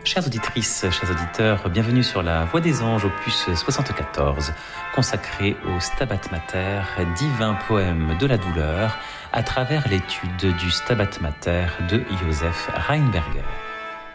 Chères auditrices, chers auditeurs, bienvenue sur La Voix des Anges, opus 74, consacré au Stabat Mater, divin poème de la douleur, à travers l'étude du Stabat Mater de Joseph Reinberger.